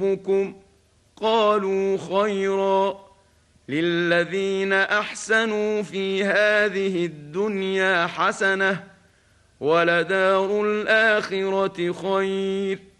ربكم قالوا خيرا للذين أحسنوا في هذه الدنيا حسنة ولدار الآخرة خير